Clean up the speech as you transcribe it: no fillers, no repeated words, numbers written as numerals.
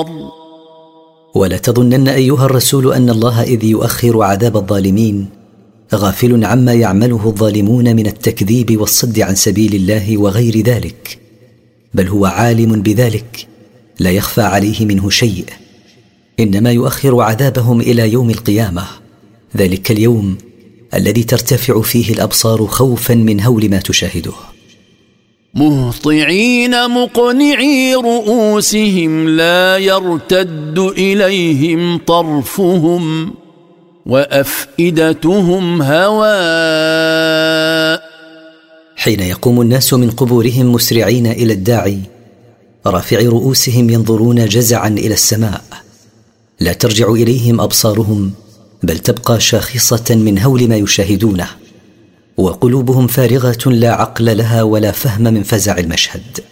ولا تظنن أيها الرسول أن الله إذ يؤخر عذاب الظالمين غافل عما يعمله الظالمون من التكذيب والصد عن سبيل الله وغير ذلك، بل هو عالم بذلك لا يخفى عليه منه شيء، إنما يؤخر عذابهم إلى يوم القيامة، ذلك اليوم الذي ترتفع فيه الأبصار خوفا من هول ما تشاهده. مهطعين مقنعي رؤوسهم لا يرتد إليهم طرفهم وأفئدتهم هواء. حين يقوم الناس من قبورهم مسرعين إلى الداعي رافعي رؤوسهم ينظرون جزعا إلى السماء، لا ترجع إليهم أبصارهم بل تبقى شاخصة من هول ما يشاهدونه، وقلوبهم فارغة لا عقل لها ولا فهم من فزع المشهد.